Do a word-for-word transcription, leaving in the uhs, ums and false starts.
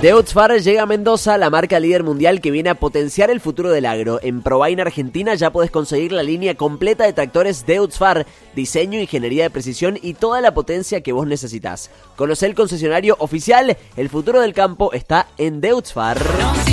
Deutz-Fahr llega a Mendoza, la marca líder mundial que viene a potenciar el futuro del agro. En Provain Argentina ya podés conseguir la línea completa de tractores Deutz-Fahr, diseño, ingeniería de precisión y toda la potencia que vos necesitas. Conocé el concesionario oficial, el futuro del campo está en Deutz-Fahr.